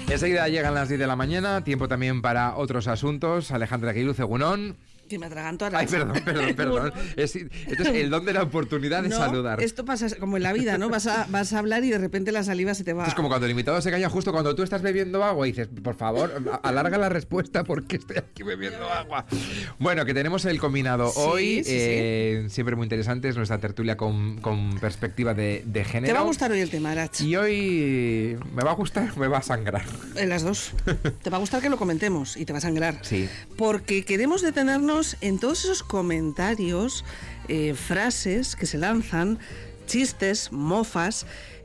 Enseguida llegan las 10 de la mañana, tiempo también para otros asuntos. Alejandra Aguiluz, Egunon. Que me atraganto ahora. Ay, perdón. Entonces, el don de la oportunidad de saludar. Esto pasa como en la vida, ¿no? Vas a hablar y de repente la saliva se te va. Es como cuando el invitado se calla justo cuando tú estás bebiendo agua y dices, por favor, alarga la respuesta porque estoy aquí bebiendo agua. Bueno, que tenemos el combinado hoy. Sí. Siempre muy interesante, es nuestra tertulia con perspectiva de género. Te va a gustar hoy el tema, Arach. Y hoy me va a gustar o me va a sangrar. En las dos. Te va a gustar que lo comentemos y te va a sangrar. Sí. Porque queremos detenernos en todos esos comentarios, frases que se lanzan, chistes, mofas,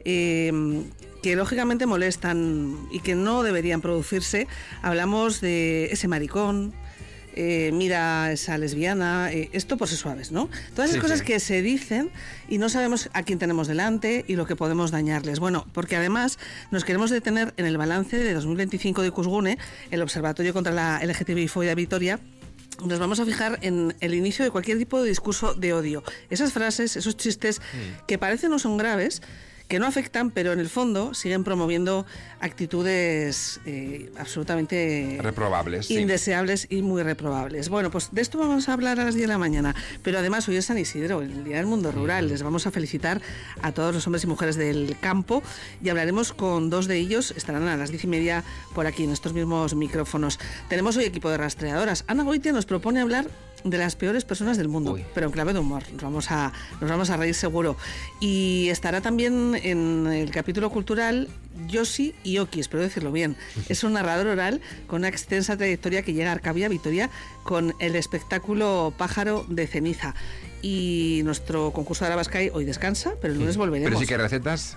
que lógicamente molestan y que no deberían producirse. Hablamos de ese maricón, mira esa lesbiana, esto por ser suaves, ¿no? Todas esas cosas que se dicen y no sabemos a quién tenemos delante y lo que podemos dañarles. Bueno, porque además nos queremos detener en el balance de 2025 de Ikusgune, el Observatorio contra la LGTBI-fobia de Vitoria. Nos vamos a fijar en el inicio de cualquier tipo de discurso de odio. Esas frases, esos chistes que parecen no son graves, que no afectan, pero en el fondo siguen promoviendo actitudes absolutamente reprobables, indeseables y muy reprobables. Bueno, pues de esto vamos a hablar a las 10 de la mañana, pero además hoy es San Isidro, el Día del Mundo Rural. Les vamos a felicitar a todos los hombres y mujeres del campo y hablaremos con dos de ellos, estarán a las 10:30 por aquí en estos mismos micrófonos. Tenemos hoy equipo de rastreadoras. Ana Goitia nos propone hablar de las peores personas del mundo, pero en clave de humor. Nos vamos a reír seguro. Y estará también en el capítulo cultural Yoshi y Oki, espero decirlo bien. Es un narrador oral con una extensa trayectoria que llega a Arcavia, Vitoria, con el espectáculo Pájaro de Ceniza. Y nuestro concurso de Arabascay hoy descansa, pero el lunes volveremos. Pero sí que recetas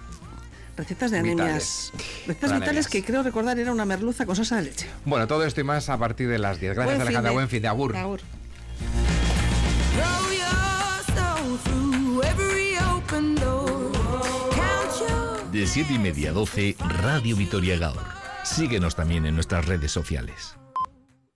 de anemias. Recetas vitales que creo recordar era una merluza con salsa de leche. Bueno, todo esto y más a partir de las 10. Gracias, Alejandra. Buen fin de agur. De 7:30 a 12, Radio Vitoria Gaur. Síguenos también en nuestras redes sociales.